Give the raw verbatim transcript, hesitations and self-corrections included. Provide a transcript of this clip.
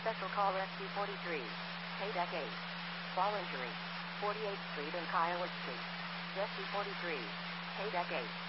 Special call Rescue forty-three. Paydeck eight. Fall injury. forty-eighth Street and Kiowa Street. Rescue forty-three. Paydeck eight.